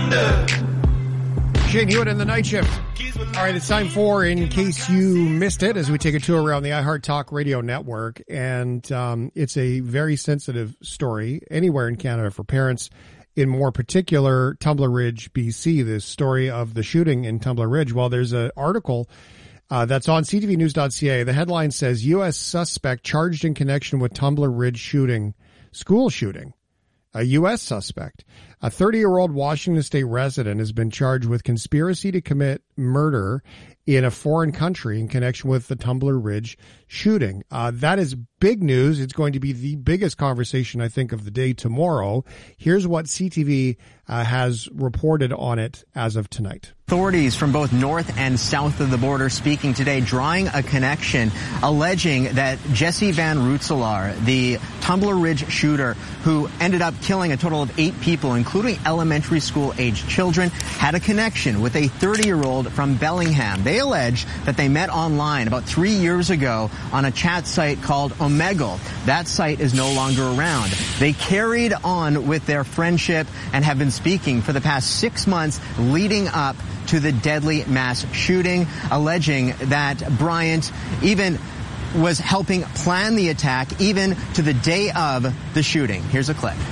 thunder. Shane Hewitt in the night shift. All right, it's time for In Case You Missed It, as we take a tour around the iHeart Talk Radio Network. And it's a very sensitive story anywhere in Canada for parents, in more particular Tumbler Ridge, BC, this story of the shooting in Tumbler Ridge. Well, there's an article that's on ctvnews.ca. The headline says, U.S. suspect charged in connection with Tumbler Ridge school shooting. A U.S. suspect. A 30-year-old Washington State resident has been charged with conspiracy to commit murder in a foreign country in connection with the Tumbler Ridge shooting. That is big news. It's going to be the biggest conversation, I think, of the day tomorrow. Here's what CTV has reported on it as of tonight. Authorities from both north and south of the border speaking today, drawing a connection, alleging that Jesse Van Rootselaar, the Tumbler Ridge shooter who ended up killing a total of 8 people, including elementary school-aged children, had a connection with a 30-year-old from Bellingham. They allege that they met online about 3 years ago on a chat site called Omegle. That site is no longer around. They carried on with their friendship and have been speaking for the past 6 months leading up to the deadly mass shooting, alleging that Bryant even was helping plan the attack even to the day of the shooting. Here's a clip.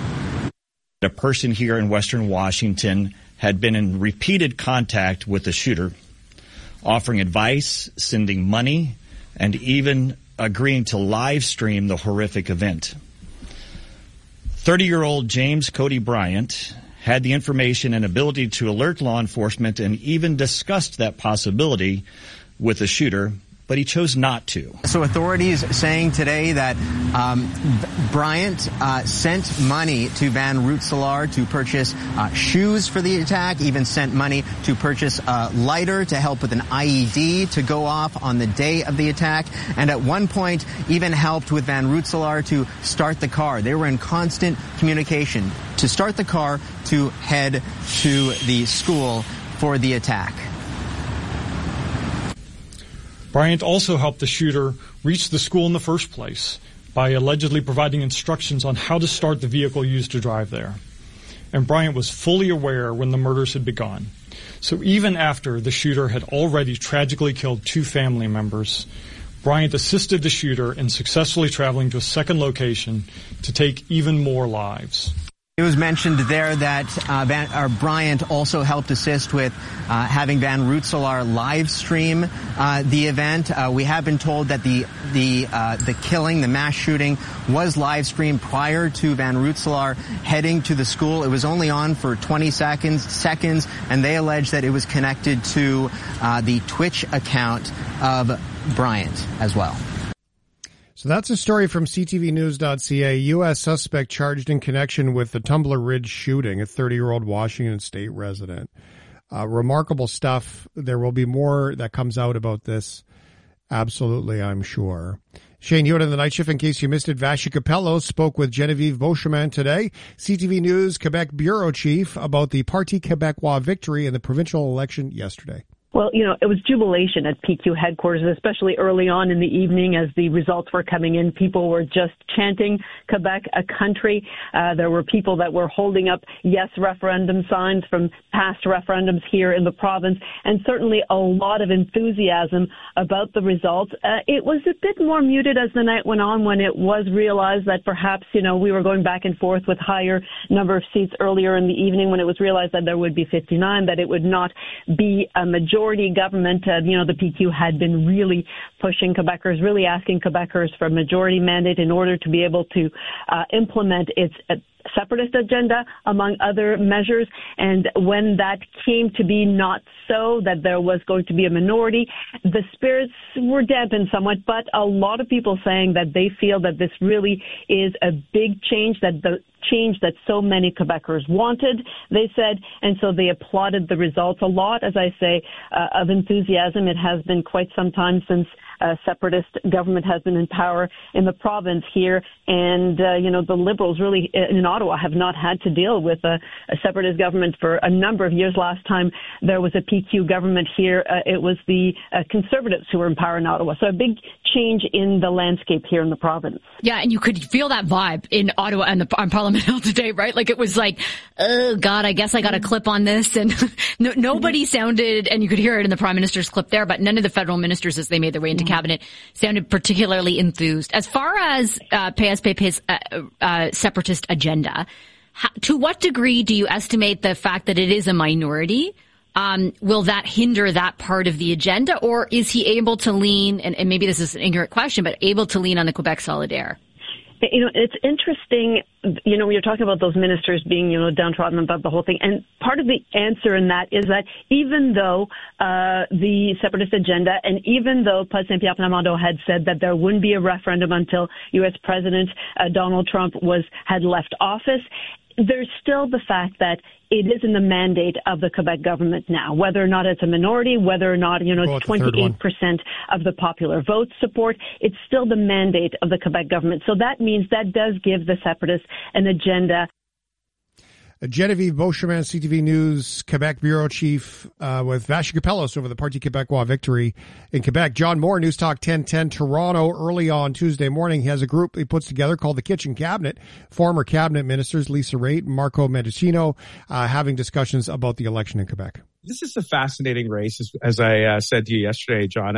A person here in Western Washington had been in repeated contact with the shooter, offering advice, sending money, and even agreeing to live stream the horrific event. 30-year-old James Cody Bryant had the information and ability to alert law enforcement and even discussed that possibility with the shooter, but he chose not to. So authorities saying today that Bryant sent money to Van Rootselaar to purchase shoes for the attack, even sent money to purchase a lighter to help with an IED to go off on the day of the attack, and at one point even helped with Van Rootselaar to start the car. They were in constant communication to start the car to head to the school for the attack. Bryant also helped the shooter reach the school in the first place by allegedly providing instructions on how to start the vehicle used to drive there. And Bryant was fully aware when the murders had begun. So even after the shooter had already tragically killed 2 family members, Bryant assisted the shooter in successfully traveling to a second location to take even more lives. It was mentioned there that Bryant also helped assist with having Van Rootselaar live stream the event. We have been told that the killing, the mass shooting, was live streamed prior to Van Rootselaar heading to the school. It was only on for 20 seconds, and they allege that it was connected to the Twitch account of Bryant as well. So that's a story from ctvnews.ca. U.S. suspect charged in connection with the Tumbler Ridge shooting, a 30-year-old Washington State resident. Remarkable stuff. There will be more that comes out about this. Absolutely, I'm sure. Shane Hewitt in the night shift. In case you missed it, Vassy Capello spoke with Genevieve Beauchemin today, CTV News Quebec bureau chief, about the Parti Québécois victory in the provincial election yesterday. Well, it was jubilation at PQ headquarters, especially early on in the evening as the results were coming in. People were just chanting Quebec a country. There were people that were holding up yes referendum signs from past referendums here in the province, and certainly a lot of enthusiasm about the results. It was a bit more muted as the night went on when it was realized that perhaps, we were going back and forth with higher number of seats earlier in the evening when it was realized that there would be 59, that it would not be a majority government. The PQ had been really pushing Quebecers, really asking Quebecers for a majority mandate in order to be able to implement its separatist agenda, among other measures. And when that came to be not so, that there was going to be a minority, the spirits were dampened somewhat, but a lot of people saying that they feel that this really is a big change, that the change that so many Quebecers wanted, they said, and so they applauded the results. A lot, as I say, of enthusiasm. It has been quite some time since separatist government has been in power in the province here, and the Liberals really in Ottawa have not had to deal with a separatist government for a number of years. Last time there was a PQ government here, it was the Conservatives who were in power in Ottawa. So a big change in the landscape here in the province. Yeah, and you could feel that vibe in Ottawa and on Parliament Hill today, right? Like it was like, oh God, I guess I got a clip on this. And nobody sounded, and you could hear it in the Prime Minister's clip there, but none of the federal ministers as they made their way into cabinet sounded particularly enthused. As far as PSPP's separatist agenda, to what degree do you estimate the fact that it is a minority will that hinder that part of the agenda, or is he able to lean, and maybe this is an ignorant question, but able to lean on the Quebec Solidaire? You know, it's interesting, you know, when you're talking about those ministers being, you know, downtrodden about the whole thing. And part of the answer in that is that even though the separatist agenda, and even though Paul Saint-Pierre Plamondon had said that there wouldn't be a referendum until U.S. President Donald Trump had left office, there's still the fact that it is in the mandate of the Quebec government now, whether or not it's a minority, whether or not, you know, it's 28% of the popular vote support. It's still the mandate of the Quebec government. So that means that does give the separatists an agenda. Genevieve Beauchemin, CTV News, Quebec Bureau Chief, with Vache Capellos over the Parti Québécois victory in Quebec. John Moore, News Talk 1010 Toronto, early on Tuesday morning. He has a group he puts together called the Kitchen Cabinet. Former cabinet ministers Lisa Raitt and Marco Mendicino having discussions about the election in Quebec. This is a fascinating race, as I said to you yesterday, John.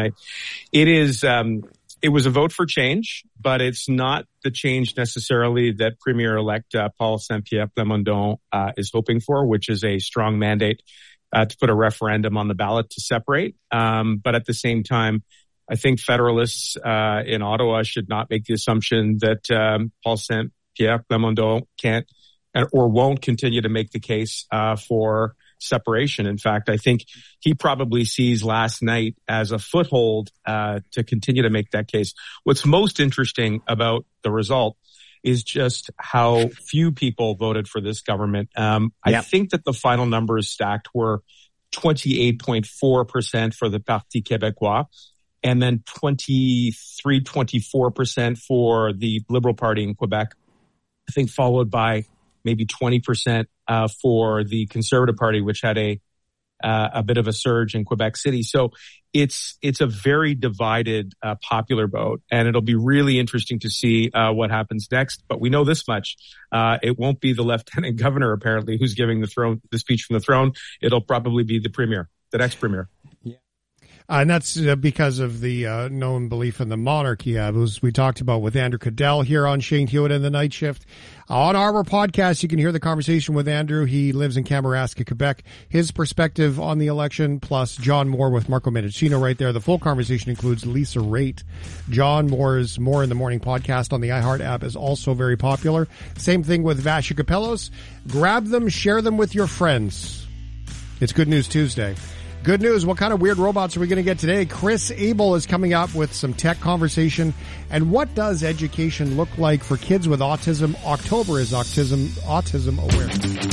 It was a vote for change, but it's not the change necessarily that Premier-elect Paul Saint-Pierre Plamondon is hoping for, which is a strong mandate to put a referendum on the ballot to separate. But at the same time, I think Federalists in Ottawa should not make the assumption that Paul Saint-Pierre Plamondon can't or won't continue to make the case for separation. In fact, I think he probably sees last night as a foothold to continue to make that case. What's most interesting about the result is just how few people voted for this government. I think that the final numbers stacked were 28.4% for the Parti Québécois, and then 24% for the Liberal Party in Quebec, I think followed by maybe 20% for the Conservative Party, which had a bit of a surge in Quebec City. So it's a very divided popular vote, and it'll be really interesting to see what happens next. But we know this much: it won't be the Lieutenant Governor apparently who's giving the speech from the throne. It'll probably be the Premier, the next Premier. And that's because of the known belief in the monarchy, as we talked about with Andrew Cadell here on Shane Hewitt and the Night Shift. On our podcast, you can hear the conversation with Andrew. He lives in Kamouraska, Quebec. His perspective on the election, plus John Moore with Marco Mendicino right there. The full conversation includes Lisa Raitt. John Moore's More in the Morning podcast on the iHeart app is also very popular. Same thing with Vache Capellos. Grab them, share them with your friends. It's Good News Tuesday. Good news. What kind of weird robots are we going to get today? Chris Abel is coming up with some tech conversation. And what does education look like for kids with autism? October is Autism Awareness.